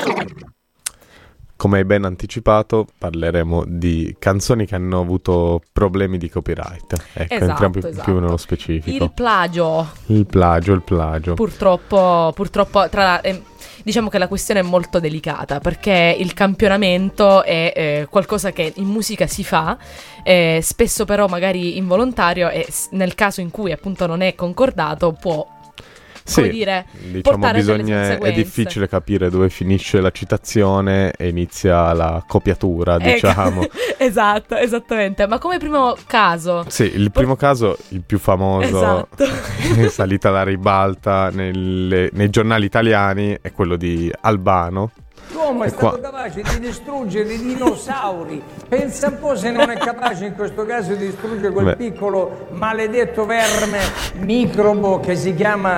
Come hai ben anticipato, parleremo di canzoni che hanno avuto problemi di copyright. Ecco, entriamo più nello specifico. Il plagio. Il plagio. Purtroppo diciamo che la questione è molto delicata, perché il campionamento è qualcosa che in musica si fa, spesso però magari involontario, e nel caso in cui appunto non è concordato può... Sì, dire, diciamo è difficile capire dove finisce la citazione e inizia la copiatura, diciamo. Esatto, esattamente. Ma come primo caso... Sì, il primo caso, il più famoso, esatto. È salita alla ribalta nei giornali italiani, è quello di Albano. L'uomo è stato capace di distruggere i dinosauri. Pensa un po' se non è capace in questo caso di distruggere quel piccolo maledetto verme microbo che si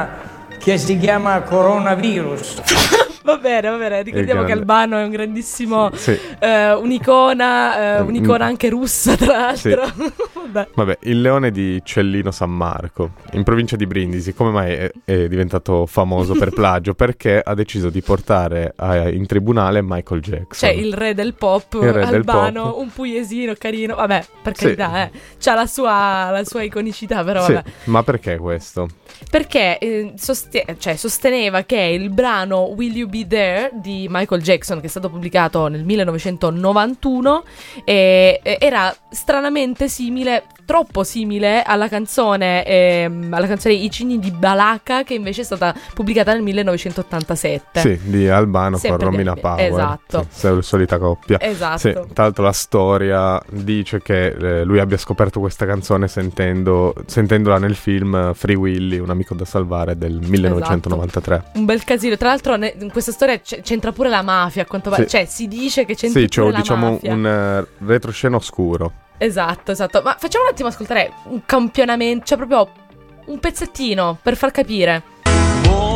chiama coronavirus. Va bene, ricordiamo che Albano è un grandissimo un'icona anche russa, tra l'altro. Sì. Vabbè, il leone di Cellino San Marco, in provincia di Brindisi. Come mai è diventato famoso per plagio? Perché ha deciso di portare in tribunale Michael Jackson. Cioè il re del pop, Albano, un pugliesino carino. Vabbè, per carità, c'ha la sua iconicità, però vabbè. Ma perché questo? Perché sosteneva che il brano Will You Be There di Michael Jackson, che è stato pubblicato nel 1991, era stranamente simile, troppo simile alla canzone I Cigni di Balaka, che invece è stata pubblicata nel 1987. Sì, di Albano con Romina Power. Esatto. Sì, la solita coppia. Esatto. Sì, tra l'altro la storia dice che lui abbia scoperto questa canzone sentendola nel film Free Willy, un amico da salvare del 1993. Esatto. Un bel casino. Tra l'altro in questa storia c'entra pure la mafia, a quanto pare. Cioè si dice che c'entra pure la mafia. Un retroscena oscuro. Esatto. Ma facciamo un attimo ascoltare un campionamento, cioè proprio un pezzettino per far capire.